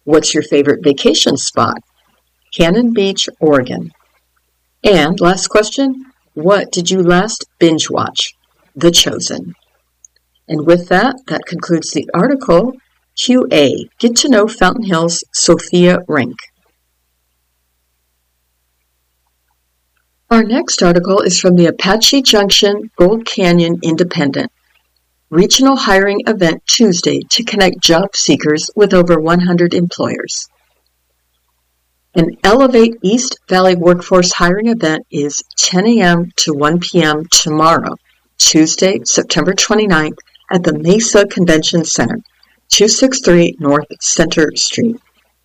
What's your favorite vacation spot? Cannon Beach, Oregon. And last question, what did you last binge watch? The Chosen. And with that concludes the article QA, Get to Know Fountain Hills, Sophia Rink. Our next article is from the Apache Junction Gold Canyon Independent. Regional hiring event Tuesday to connect job seekers with over 100 employers. An Elevate East Valley workforce hiring event is 10 a.m. to 1 p.m. tomorrow, Tuesday, September 29th, at the Mesa Convention Center, 263 North Center Street.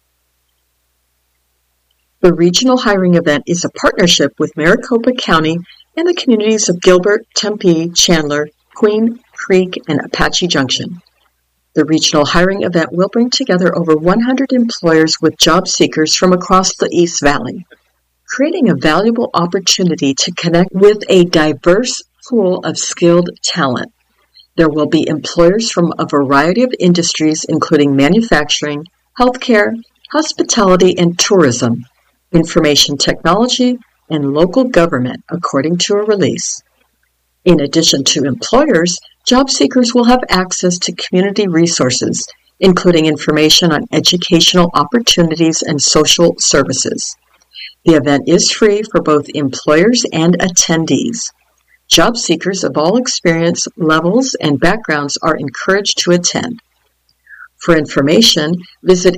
The regional hiring event is a partnership with Maricopa County and the communities of Gilbert, Tempe, Chandler, Queen Creek, and Apache Junction. The regional hiring event will bring together over 100 employers with job seekers from across the East Valley, creating a valuable opportunity to connect with a diverse pool of skilled talent. There will be employers from a variety of industries, including manufacturing, healthcare, hospitality and tourism, information technology, and local government, according to a release. In addition to employers, job seekers will have access to community resources, including information on educational opportunities and social services. The event is free for both employers and attendees. Job seekers of all experience levels and backgrounds are encouraged to attend. For information, visit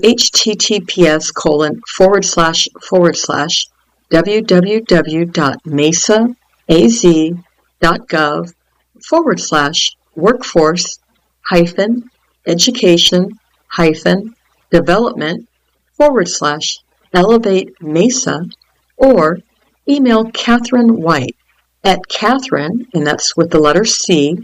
https://www.mesa.gov/workforce-development/Elevate Mesa, or email Catherine White at Catherine, and that's with the letter C,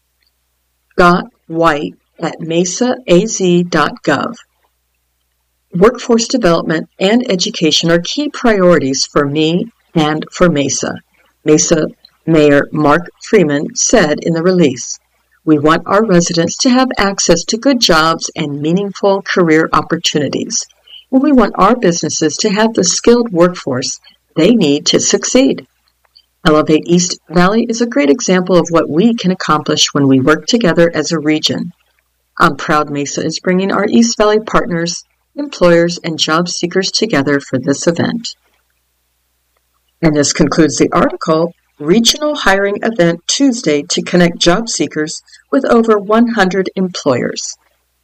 .white@mesaaz.gov. Workforce development and education are key priorities for me and for Mesa. Mesa Mayor Mark Freeman said in the release, "We want our residents to have access to good jobs and meaningful career opportunities, and we want our businesses to have the skilled workforce they need to succeed." Elevate East Valley is a great example of what we can accomplish when we work together as a region. I'm proud Mesa is bringing our East Valley partners, employers, and job seekers together for this event. And this concludes the article, Regional Hiring Event Tuesday to connect job seekers with over 100 employers.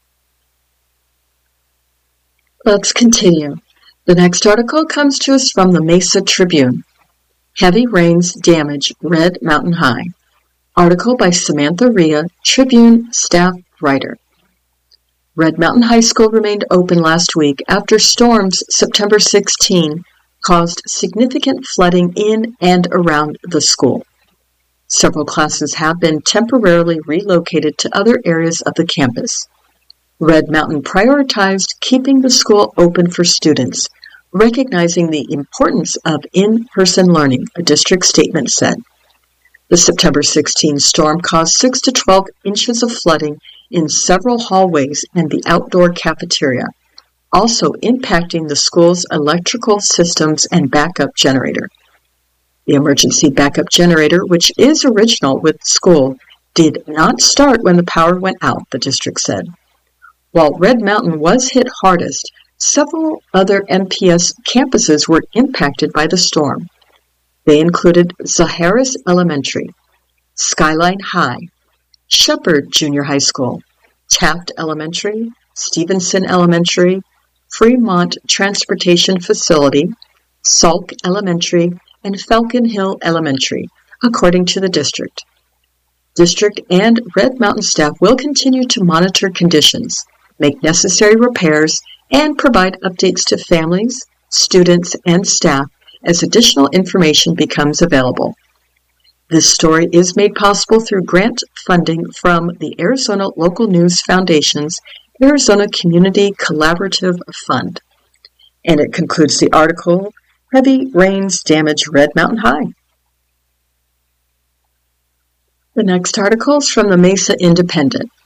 Let's continue. The next article comes to us from the Mesa Tribune. Heavy rains damage Red Mountain High. Article by Samantha Rhea, Tribune staff writer. Red Mountain High School remained open last week after storms September 16 caused significant flooding in and around the school. Several classes have been temporarily relocated to other areas of the campus. Red Mountain prioritized keeping the school open for students, recognizing the importance of in-person learning, a district statement said. The September 16 storm caused 6 to 12 inches of flooding in several hallways and the outdoor cafeteria, also impacting the school's electrical systems and backup generator. The emergency backup generator, which is original with the school, did not start when the power went out, the district said. While Red Mountain was hit hardest, several other MPS campuses were impacted by the storm. They included Zaharis Elementary, Skyline High, Shepherd Junior High School, Taft Elementary, Stevenson Elementary, Fremont Transportation Facility, Salk Elementary, and Falcon Hill Elementary, according to the district. District and Red Mountain staff will continue to monitor conditions, make necessary repairs, and provide updates to families, students, and staff as additional information becomes available. This story is made possible through grant funding from the Arizona Local News Foundation's Arizona Community Collaborative Fund. And it concludes the article, Heavy Rains Damage Red Mountain High. The next article is from the Mesa Independent.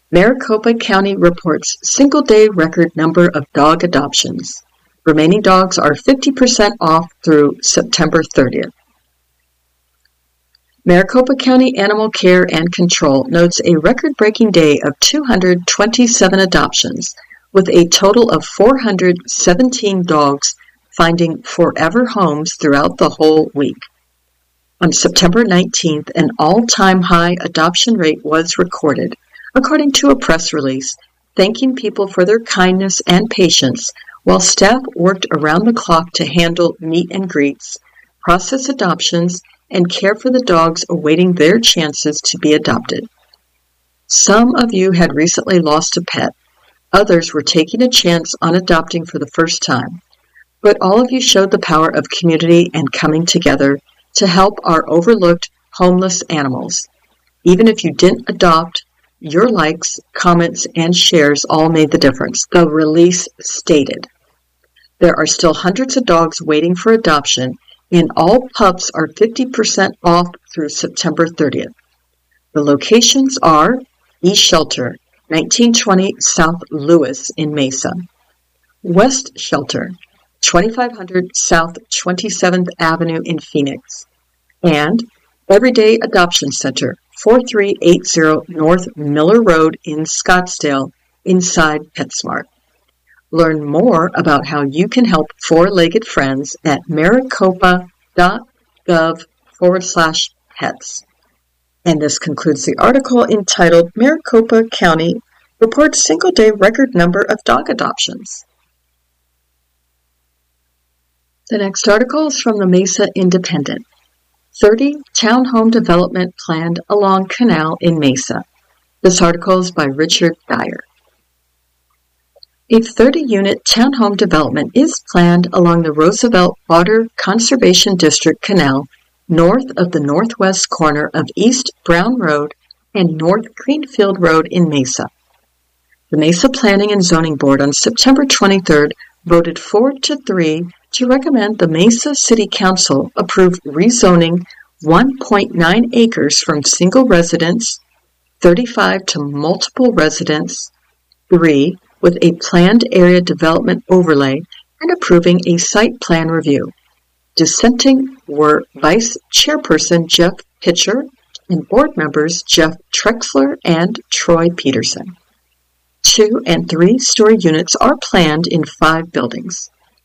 Maricopa County reports single-day record number of dog adoptions. Remaining dogs are 50% off through September 30th. Maricopa County Animal Care and Control notes a record-breaking day of 227 adoptions, with a total of 417 dogs finding forever homes throughout the whole week. On September 19th, an all-time high adoption rate was recorded, according to a press release, thanking people for their kindness and patience while staff worked around the clock to handle meet and greets, process adoptions, and care for the dogs awaiting their chances to be adopted. Some of you had recently lost a pet. Others were taking a chance on adopting for the first time. But all of you showed the power of community and coming together to help our overlooked homeless animals. Even if you didn't adopt, your likes, comments, and shares all made the difference, the release stated. There are still hundreds of dogs waiting for adoption, and all pups are 50% off through September 30th. The locations are East Shelter, 1920 South Lewis in Mesa; West Shelter, 2500 South 27th Avenue in Phoenix; and Everyday Adoption Center, 4380 North Miller Road in Scottsdale, inside PetSmart. Learn more about how you can help four-legged friends at maricopa.gov/pets. And this concludes the article entitled Maricopa County Reports Single-Day Record Number of Dog Adoptions. The next article is from the Mesa Independent. 30 townhome development planned along canal in Mesa. This article is by Richard Dyer. A 30-unit townhome development is planned along the Roosevelt Water Conservation District Canal north of the northwest corner of East Brown Road and North Greenfield Road in Mesa. The Mesa Planning and Zoning Board on September 23rd voted 4-3 to recommend the Mesa City Council approve rezoning 1.9 acres from single residence, 35 to multiple residence, 3 with a planned area development overlay, and approving a site plan review. Dissenting were Vice Chairperson Jeff Pitcher and board members Jeff Trexler and Troy Peterson. 2- and 3-story units are planned in 5 buildings.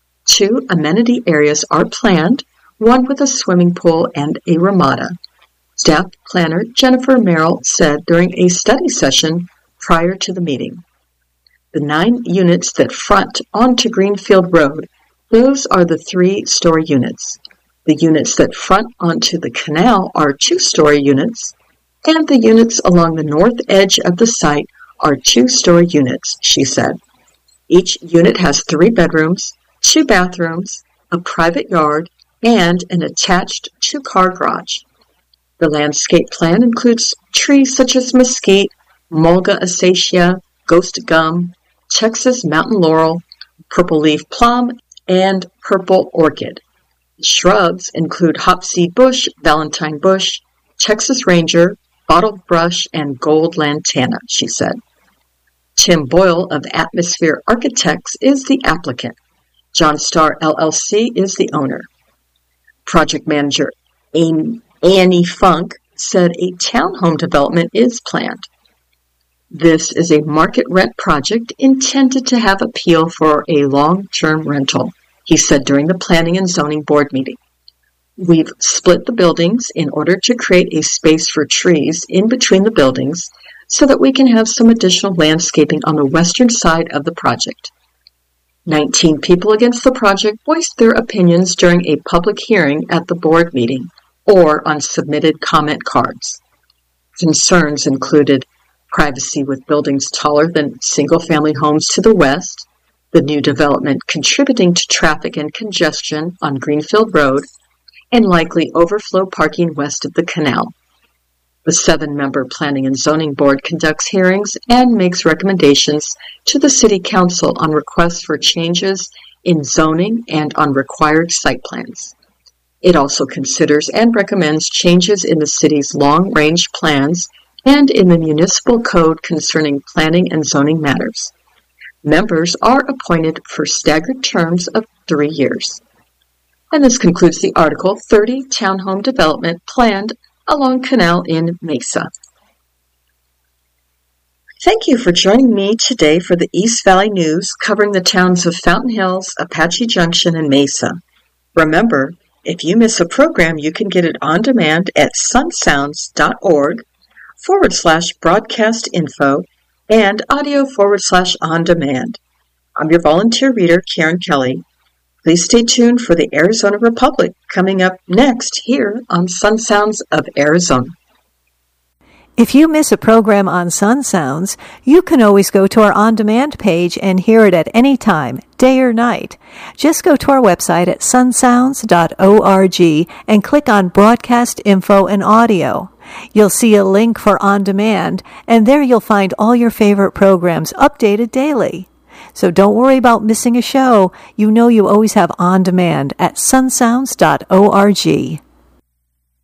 2 amenity areas are planned, one with a swimming pool and a ramada. Staff planner Jennifer Merrill said during a study session prior to the meeting. The 9 units that front onto Greenfield Road, those are the 3-story units. The units that front onto the canal are 2-story units, and the units along the north edge of the site are 2-story units, she said. Each unit has 3 bedrooms, 2 bathrooms, a private yard, and an attached 2-car garage. The landscape plan includes trees such as mesquite, mulga acacia, ghost gum, Texas mountain laurel, purple leaf plum, and purple orchid. Shrubs include hopseed bush, valentine bush, Texas ranger, bottle brush, and gold lantana, she said. Tim Boyle of Atmosphere Architects is the applicant. John Star LLC is the owner. Project manager Annie Funk said a townhome development is planned. This is a market rent project intended to have appeal for a long-term rental, he said during the Planning and Zoning Board meeting. We've split the buildings in order to create a space for trees in between the buildings so that we can have some additional landscaping on the western side of the project. 19 people against the project voiced their opinions during a public hearing at the board meeting or on submitted comment cards. Concerns included privacy with buildings taller than single-family homes to the west, the new development contributing to traffic and congestion on Greenfield Road, and likely overflow parking west of the canal. The 7-member Planning and Zoning Board conducts hearings and makes recommendations to the City Council on requests for changes in zoning and on required site plans. It also considers and recommends changes in the city's long-range plans and in the Municipal Code concerning planning and zoning matters. Members are appointed for staggered terms of 3 years. And this concludes the article, 30 Townhome Development Planned Along Canal in Mesa. Thank you for joining me today for the East Valley News covering the towns of Fountain Hills, Apache Junction, and Mesa. Remember, if you miss a program, you can get it on demand at sunsounds.org/broadcast info and audio/on demand. I'm your volunteer reader, Karen Kelly. Please stay tuned for the Arizona Republic coming up next here on Sun Sounds of Arizona. If you miss a program on Sun Sounds, you can always go to our on-demand page and hear it at any time, day or night. Just go to our website at sunsounds.org and click on Broadcast Info and Audio. You'll see a link for On Demand, and there you'll find all your favorite programs updated daily. So don't worry about missing a show. You know you always have On Demand at sunsounds.org.